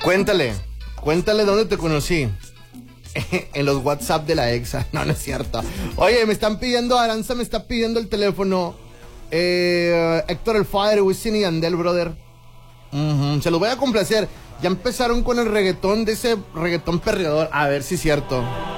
Cuéntale dónde te conocí. En los WhatsApp de la exa. No, no es cierto. Oye, Aranza me está pidiendo el teléfono. Héctor el Fire, Wisin y Yandel, brother. Se los voy a complacer. Ya empezaron con el reggaetón de ese reggaetón perreador. A ver si es cierto.